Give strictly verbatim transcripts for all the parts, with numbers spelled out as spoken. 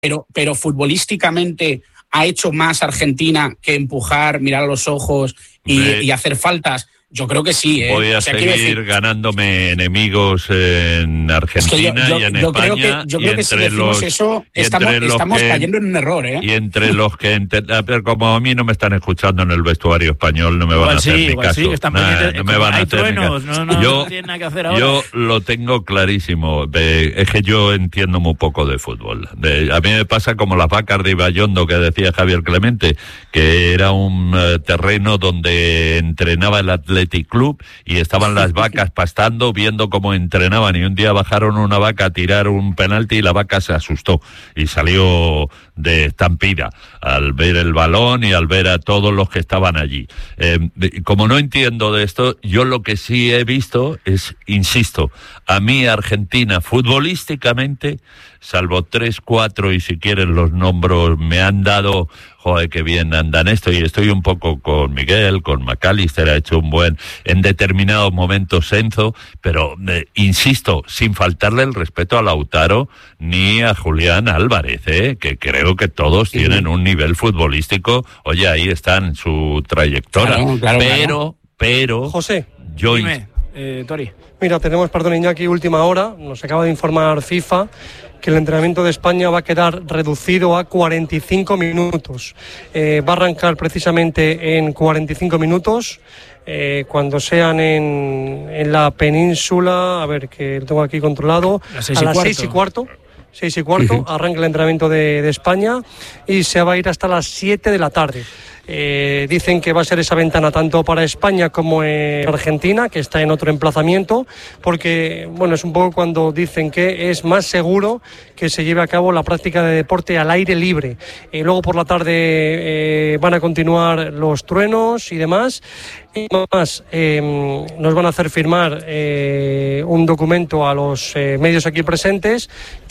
pero, pero futbolísticamente ha hecho más Argentina que empujar, mirar a los ojos y, Me... y hacer faltas. Yo creo que sí. ¿eh? Voy a o sea, seguir decir... ganándome enemigos en Argentina es que yo, yo, y en yo España. Creo que, yo creo que si decimos los, eso, estamos, estamos que, cayendo en un error. ¿eh? Y entre los que... Ent- pero como a mí no me están escuchando en el vestuario español, no me van igual a hacer sí, ni caso. Sí, están nah, no me van a hacer truenos, ni caso. No, no, yo, no tiene nada que hacer ahora. Yo lo tengo clarísimo. Eh, es que yo entiendo muy poco de fútbol. De, a mí me pasa como las vacas de Ibayondo que decía Javier Clemente, que era un uh, terreno donde entrenaba el Athletic Club y estaban las vacas pastando, viendo cómo entrenaban, y un día bajaron una vaca a tirar un penalti y la vaca se asustó y salió de estampida al ver el balón y al ver a todos los que estaban allí. Eh, como no entiendo de esto, yo lo que sí he visto es, insisto, a mí Argentina futbolísticamente, salvo tres, cuatro, y si quieren los nombros, me han dado, joder, qué bien andan esto, y estoy un poco con Miguel, con McAllister, ha hecho un buen, en determinados momentos Enzo, pero eh, insisto, sin faltarle el respeto a Lautaro ni a Julián Álvarez, eh, que creo que todos tienen un nivel futbolístico, oye, ahí están en su trayectoria, claro, claro, pero, claro. pero... José, yo dime, eh, Tori. Mira, tenemos, perdón, Iñaki, última hora, nos acaba de informar FIFA que el entrenamiento de España va a quedar reducido a cuarenta y cinco minutos. Eh, va a arrancar precisamente en cuarenta y cinco minutos, eh, cuando sean en, en la península, a ver, que lo tengo aquí controlado, las seis a las cuarto. seis y cuarto. Seis y cuarto, arranca el entrenamiento de, de España y se va a ir hasta las siete de la tarde. Eh, dicen que va a ser esa ventana tanto para España como en Argentina, que está en otro emplazamiento, porque bueno, es un poco cuando dicen que es más seguro que se lleve a cabo la práctica de deporte al aire libre. Eh, luego por la tarde eh, van a continuar los truenos y demás. Y más, eh, nos van a hacer firmar eh, un documento a los eh, medios aquí presentes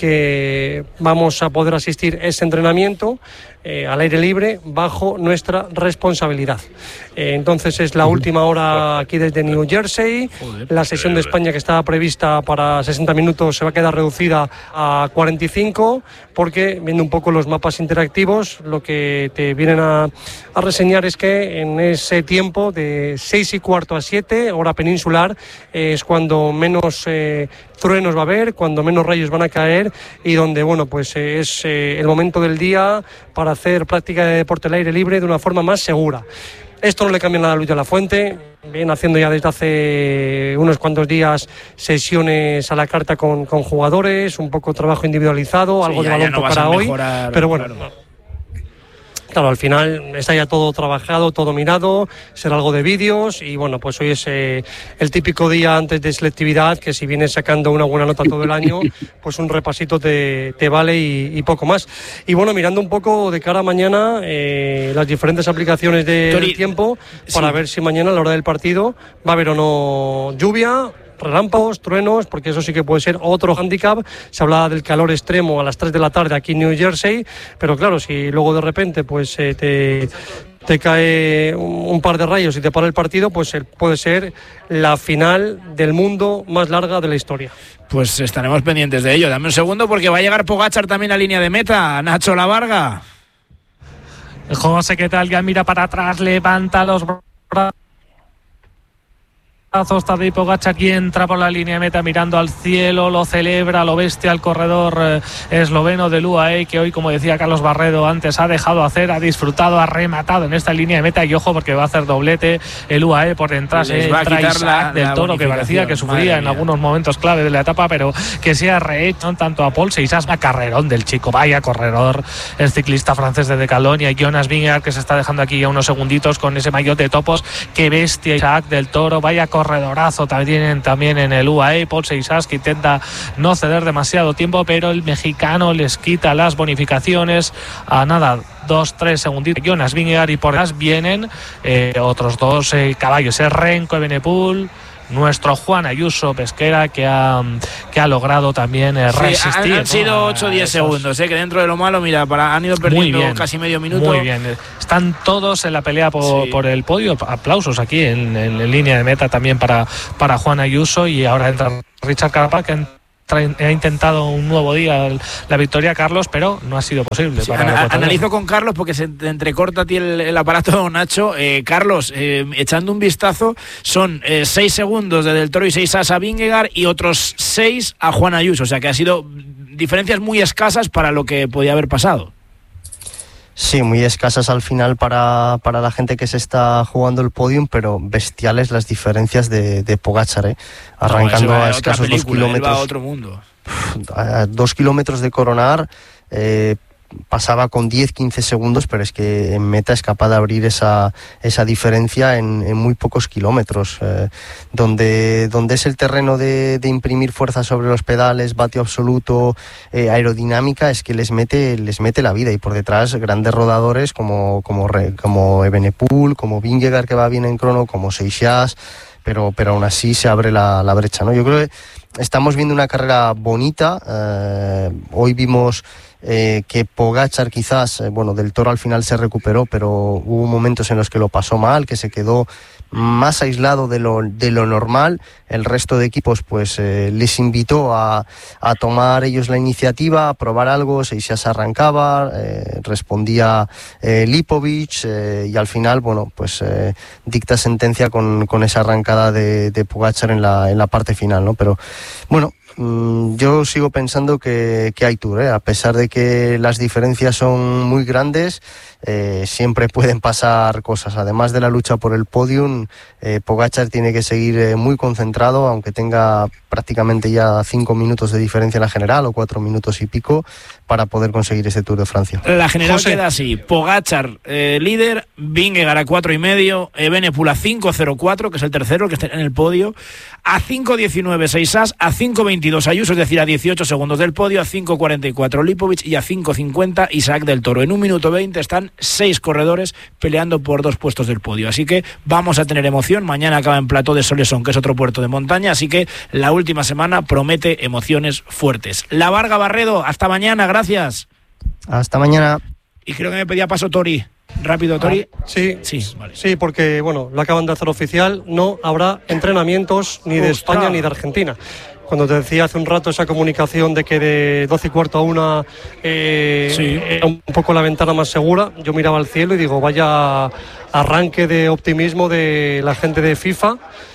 que vamos a poder asistir a ese entrenamiento eh, al aire libre bajo nuestra responsabilidad. Eh, entonces es la última hora aquí desde New Jersey. La sesión de España, que estaba prevista para sesenta minutos, se va a quedar reducida a cuarenta y cinco, porque viendo un poco los mapas interactivos, lo que te vienen a, a reseñar es que en ese tiempo de seis y cuarto a siete, hora peninsular, eh, es cuando menos eh, truenos va a haber, cuando menos rayos van a caer y donde, bueno, pues eh, es eh, el momento del día para hacer práctica de deporte al aire libre de una forma más segura. Esto no le cambia nada a Luis de la Fuente, viene haciendo ya desde hace unos cuantos días sesiones a la carta con, con jugadores, un poco trabajo individualizado, algo sí, de balón no para hoy, mejorar, pero bueno... Claro. Claro, al final está ya todo trabajado, todo mirado, será algo de vídeos y bueno, pues hoy es eh, el típico día antes de selectividad, que si vienes sacando una buena nota todo el año, pues un repasito te, te vale y, y poco más. Y bueno, mirando un poco de cara a mañana eh, las diferentes aplicaciones de, del tiempo para sí. ver si mañana a la hora del partido va a haber o no lluvia, relámpagos, truenos, porque eso sí que puede ser otro hándicap. Se hablaba del calor extremo a las tres de la tarde aquí en New Jersey, pero claro, si luego de repente pues eh, te, te cae un, un par de rayos y te para el partido, pues eh, puede ser la final del mundo más larga de la historia. Pues estaremos pendientes de ello. Dame un segundo porque va a llegar Pogačar también a línea de meta. Nacho Lavarga. José, ¿qué tal? Ya mira para atrás, levanta los brazos. Tadej Pogačar, aquí entra por la línea de meta mirando al cielo, lo celebra, lo bestia el corredor eh, esloveno del U A E, que hoy, como decía Carlos Barredo antes, ha dejado hacer, ha disfrutado, ha rematado en esta línea de meta, y ojo porque va a hacer doblete el U A E por detrás, eh, entra Isaac del Toro, que parecía que sufría en algunos momentos clave de la etapa, pero que se ha rehecho tanto a Paul Seisas, a carrerón del chico, vaya corredor, el ciclista francés de Decalonia, y Jonas Vingegaard, que se está dejando aquí ya unos segunditos con ese maillot de topos, que bestia Isaac del Toro, vaya corredor corredorazo también, también en el U A E. Paul Seisas, que intenta no ceder demasiado tiempo, pero el mexicano les quita las bonificaciones a nada, dos, tres segunditos. Jonas Vingegaard, y por detrás vienen eh, otros dos eh, caballos, eh, Renko Evenepoel, nuestro Juan Ayuso Pesquera, que ha, que ha logrado también eh, resistir. Sí, han, han sido ocho o diez segundos, eh, que dentro de lo malo, mira, para, han ido perdiendo bien, casi medio minuto. Muy bien, están todos en la pelea por, sí. por el podio. Aplausos aquí en, en, en línea de meta también para, para Juan Ayuso, y ahora entra Richard Carapaz, que ha intentado un nuevo día el, la victoria, Carlos, pero no ha sido posible. Sí, para ana, el analizo con Carlos porque se te entrecorta a ti el, el aparato, Nacho. Eh, Carlos, eh, echando un vistazo, son eh, seis segundos de Del Toro y seis as a Vingegaard y otros seis a Juan Ayuso, o sea que ha sido diferencias muy escasas para lo que podía haber pasado. Sí, muy escasas al final para, para la gente que se está jugando el podium, pero bestiales las diferencias de, de Pogačar, ¿eh? Arrancando no, a escasos dos kilómetros. A otro mundo. A dos kilómetros de coronar, eh, pasaba con diez quince segundos, pero es que en meta es capaz de abrir esa, esa diferencia en, en muy pocos kilómetros. Eh, donde, donde es el terreno de, de imprimir fuerza sobre los pedales, vatio absoluto, eh, aerodinámica, es que les mete, les mete la vida. Y por detrás grandes rodadores como, como, como Evenepoel, como Vingegaard, que va bien en crono, como Seixas, pero, pero aún así se abre la, la brecha, ¿no? Yo creo que estamos viendo una carrera bonita. Eh, hoy vimos Eh, que Pogačar quizás, eh, bueno, Del Toro al final se recuperó, pero hubo momentos en los que lo pasó mal, que se quedó más aislado de lo, de lo normal. El resto de equipos pues eh, les invitó a, a tomar ellos la iniciativa, a probar algo. Seixas arrancaba, eh, respondía eh, Lipovic, eh, y al final, bueno, pues eh, dicta sentencia con, con esa arrancada de, de Pogačar en la, en la parte final, ¿no? Pero bueno, yo sigo pensando que, que hay Tour, ¿eh? A pesar de que las diferencias son muy grandes, eh, siempre pueden pasar cosas. Además de la lucha por el podium, eh, Pogačar tiene que seguir eh, muy concentrado, aunque tenga prácticamente ya cinco minutos de diferencia en la general o cuatro minutos y pico para poder conseguir ese Tour de Francia. La general José. Queda así: Pogačar eh, líder, Vingegaard a cuatro y medio, Evenepoel a cinco cero cuatro, que es el tercero, que está en el podio, a cinco diecinueve Seixas, a cinco veintidós Ayuso, es decir, a dieciocho segundos del podio, a cinco cuarenta y cuatro Lipovic y a cinco cincuenta Isaac Del Toro. En un minuto veinte están seis corredores peleando por dos puestos del podio, así que vamos a tener emoción. Mañana acaba en Plató de Solesón, que es otro puerto de montaña, así que la última semana promete emociones fuertes. La Varga Barredo, hasta mañana, gracias. Hasta mañana. Y creo que me pedía paso Tori. Rápido, Tori. Ah, sí, sí, vale. Sí, porque bueno, lo acaban de hacer oficial, no habrá entrenamientos ni de Ostras. España ni de Argentina. Cuando te decía hace un rato esa comunicación de que de doce y cuarto a una eh, Sí. era un poco la ventana más segura, yo miraba al cielo y digo, vaya arranque de optimismo de la gente de FIFA.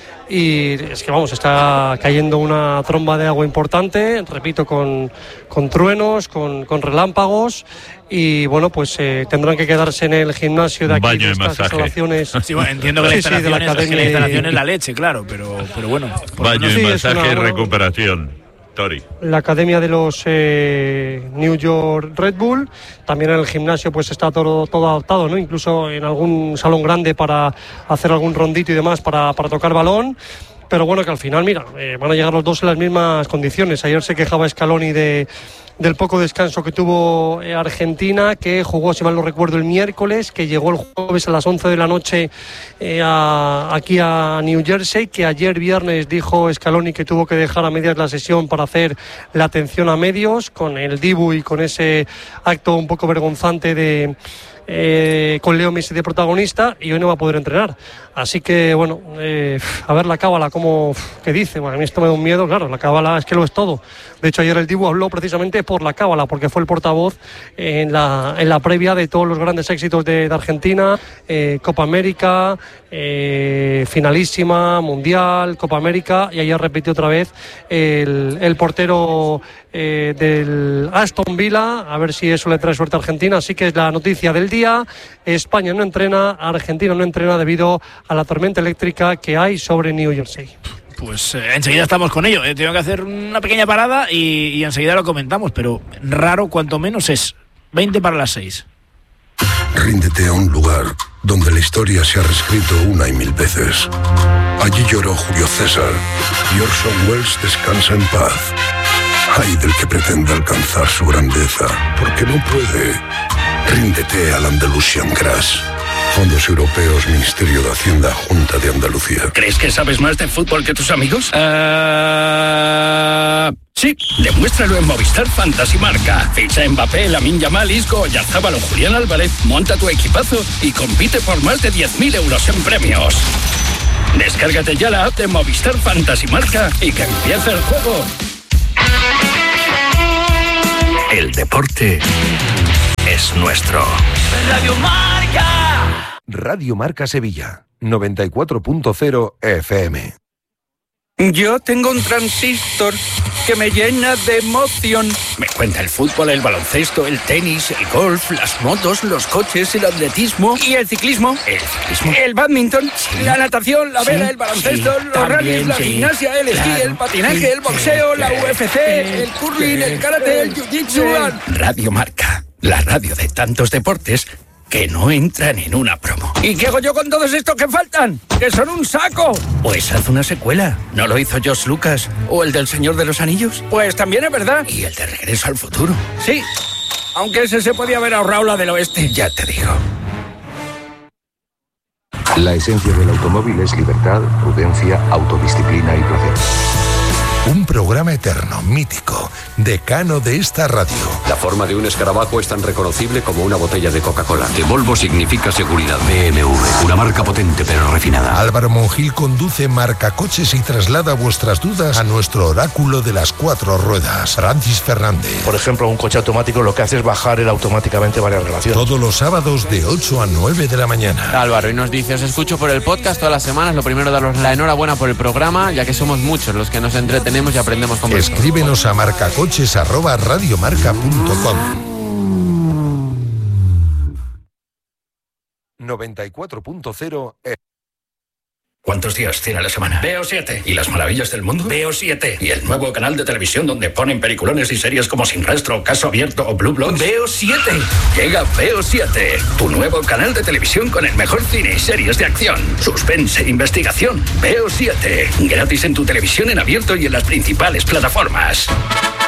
Y es que vamos, está cayendo una tromba de agua importante, repito, con, con truenos, con, con relámpagos, y bueno, pues eh, tendrán que quedarse en el gimnasio de aquí, Baño de de estas masaje. instalaciones. Sí, bueno, entiendo que la Sí, sí, de la instalación, es, es que la academia- instalación es la leche, claro, pero, pero bueno. por Baño lo y sí, es masaje una- y recuperación. Tori. La academia de los eh, New York Red Bull, también en el gimnasio pues está todo, todo adaptado, ¿no? Incluso en algún salón grande para hacer algún rondito y demás para, para tocar balón. Pero bueno, que al final, mira, eh, van a llegar los dos en las mismas condiciones. Ayer se quejaba Scaloni de, del poco descanso que tuvo eh, Argentina, que jugó, si mal no recuerdo, el miércoles, que llegó el jueves a las once de la noche eh, a, aquí a New Jersey, que ayer viernes dijo Scaloni que tuvo que dejar a medias la sesión para hacer la atención a medios, con el Dibu y con ese acto un poco vergonzante de... Eh, con Leo Messi de protagonista, y hoy no va a poder entrenar. Así que bueno, eh, a ver la cábala, como que dice. Bueno, a mí esto me da un miedo, claro, la cábala es que lo es todo. De hecho, ayer el Dibu habló precisamente por la cábala, porque fue el portavoz en la, en la previa de todos los grandes éxitos de, de Argentina, eh, Copa América, eh, finalísima, Mundial, Copa América, y ayer repitió otra vez el, el portero eh, del Aston Villa, a ver si eso le trae suerte a Argentina. Así que es la noticia del día: España no entrena, Argentina no entrena debido a la tormenta eléctrica que hay sobre New Jersey. Pues eh, enseguida estamos con ello. Eh, tengo que hacer una pequeña parada y, y enseguida lo comentamos, pero raro cuanto menos es veinte para las seis. Ríndete a un lugar donde la historia se ha reescrito una y mil veces. Allí lloró Julio César y Orson Welles descansa en paz. Ay del que pretenda alcanzar su grandeza, porque no puede. Ríndete al Andalusian Crash. Fondos Europeos, Ministerio de Hacienda, Junta de Andalucía. ¿Crees que sabes más de fútbol que tus amigos? Uh... Sí, demuéstralo en Movistar Fantasy Marca. Ficha a Mbappé, Lamine Yamal, Isco, Oyarzabal o Julián Álvarez, monta tu equipazo y compite por más de diez mil euros en premios. Descárgate ya la app de Movistar Fantasy Marca y que empiece el juego. El deporte es nuestro. Radio Marca. Radio Marca Sevilla, noventa y cuatro punto cero F M. Yo tengo un transistor que me llena de emoción. Me cuenta el fútbol, el baloncesto, el tenis, el golf, las motos, los coches, el atletismo y el ciclismo. El ciclismo. El badminton, sí. La natación, la vela, sí. El baloncesto, sí. Los rallies, la sí. Gimnasia, el claro. esquí, el patinaje, sí. El boxeo, sí. La U F C, el curling, el karate, el jiu-jitsu. Radio Marca, la radio de tantos deportes que no entran en una promo. ¿Y qué hago yo con todos estos que faltan? ¡Que son un saco! Pues haz una secuela. ¿No lo hizo George Lucas? ¿O el del Señor de los Anillos? Pues también es verdad. ¿Y el de Regreso al Futuro? Sí, aunque ese se podía haber ahorrado la del oeste. Ya te digo. La esencia del automóvil es libertad, prudencia, autodisciplina y placer. Un programa eterno, mítico, decano de esta radio. La forma de un escarabajo es tan reconocible como una botella de Coca-Cola. De Volvo significa seguridad. B M W, una marca potente pero refinada. Álvaro Monjil conduce Marcacoches y traslada vuestras dudas a nuestro oráculo de las cuatro ruedas, Francis Fernández. Por ejemplo, un coche automático lo que hace es bajar él automáticamente varias relaciones. Todos los sábados de ocho a nueve de la mañana. Álvaro, y nos dice, os escucho por el podcast todas las semanas. Lo primero, daros la enhorabuena por el programa, ya que somos muchos los que nos entretenemos y aprendemos con vosotros. Escríbenos a marcacoches arroba radiomarca punto com. noventa y cuatro punto cero. ¿Cuántos días tiene la semana? Veo siete. ¿Y las maravillas del mundo? Veo siete. ¿Y el nuevo canal de televisión donde ponen peliculones y series como Sin Rastro, Caso Abierto o Blue Bloods? Veo siete. Llega Veo siete, tu nuevo canal de televisión con el mejor cine y series de acción, suspense e investigación. Veo siete. Gratis en tu televisión en abierto y en las principales plataformas.